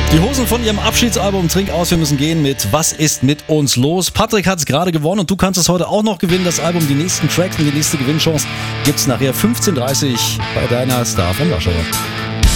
Die Hosen von ihrem Abschiedsalbum Trink aus, wir müssen gehen mit Was ist mit uns los? Patrick hat es gerade gewonnen und du kannst es heute auch noch gewinnen. Das Album, die nächsten Tracks und die nächste Gewinnchance gibt's nachher 15:30 bei deiner Star von Warschauer.